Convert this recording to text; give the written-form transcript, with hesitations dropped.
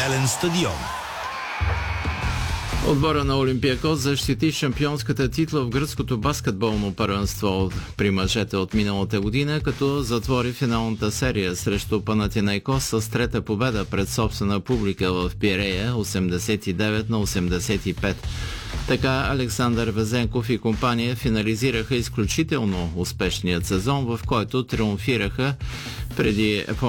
Зелен стадион. Отбора на Олимпиакос защити шампионската титла в гръцкото баскетболно първенство при мъжете от миналата година, като затвори финалната серия срещу Панатинайкос с трета победа пред собствена публика в Пирея 89-85. Така Александър Везенков и компания финализираха изключително успешният сезон, в който триумфираха преди